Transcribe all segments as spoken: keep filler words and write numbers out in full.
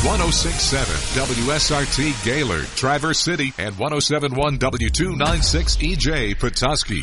one oh six point seven W S R T Gaylord, Traverse City, and one oh seven point one W two ninety-six E J Petoskey.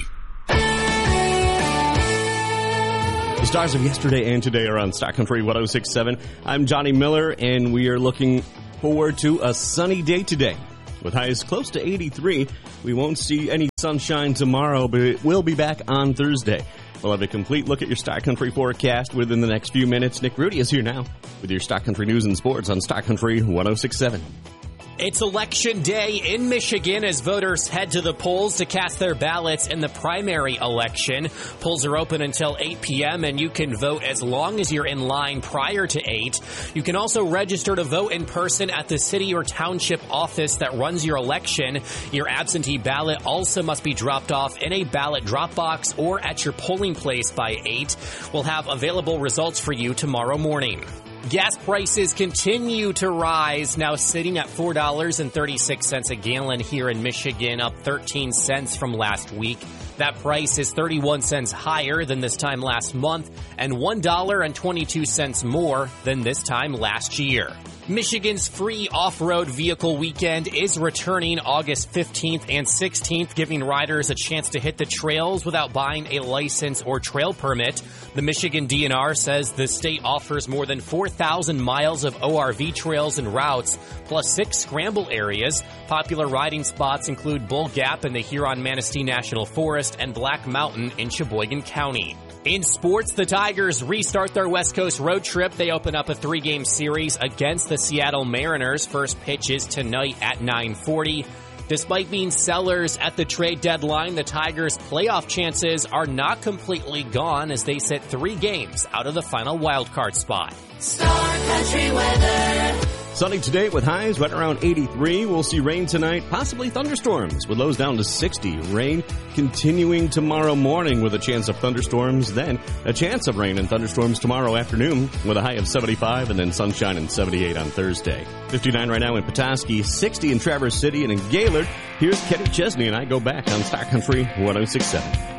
The stars of yesterday and today are on Stock Country one oh six point seven. I'm Johnny Miller, and we are looking forward to a sunny day today. With highs close to eighty-three, we won't see any sunshine tomorrow, but it will be back on Thursday. We'll have a complete look at your Stock Country forecast within the next few minutes. Nick Rudy is here now with your Stock Country news and sports on Stock Country one oh six point seven. It's Election Day in Michigan as voters head to the polls to cast their ballots in the primary election. Polls are open until eight p.m. and you can vote as long as you're in line prior to eight. You can also register to vote in person at the city or township office that runs your election. Your absentee ballot also must be dropped off in a ballot drop box or at your polling place by eight. We'll have available results for you tomorrow morning. Gas prices continue to rise, now sitting at four dollars and thirty-six cents a gallon here in Michigan, up thirteen cents from last week. That price is thirty-one cents higher than this time last month and one dollar and twenty-two cents more than this time last year. Michigan's free off-road vehicle weekend is returning August fifteenth and sixteenth, giving riders a chance to hit the trails without buying a license or trail permit. The Michigan D N R says the state offers more than four thousand miles of O R V trails and routes, plus six scramble areas. Popular riding spots include Bull Gap in the Huron-Manistee National Forest and Black Mountain in Sheboygan County. In sports, the Tigers restart their West Coast road trip. They open up a three-game series against the Seattle Mariners. First pitch is tonight at nine forty. Despite being sellers at the trade deadline, the Tigers' playoff chances are not completely gone as they sit three games out of the final wildcard spot. Star Country weather. Sunny today with highs right around eighty-three. We'll see rain tonight, possibly thunderstorms with lows down to sixty. Rain continuing tomorrow morning with a chance of thunderstorms, then a chance of rain and thunderstorms tomorrow afternoon with a high of seventy-five and then sunshine and seventy-eight on Thursday. fifty-nine right now in Petoskey, sixty in Traverse City and in Gaylord. Here's Kenny Chesney and I go back on Stock Country one oh six point seven.